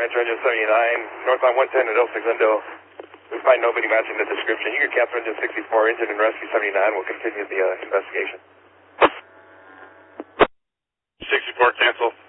Metro Engine 79, northbound 110 at 06 Lindo. We find nobody matching the description. You can cancel Engine 64, Engine and Rescue 79. We'll continue the investigation. 64, cancel.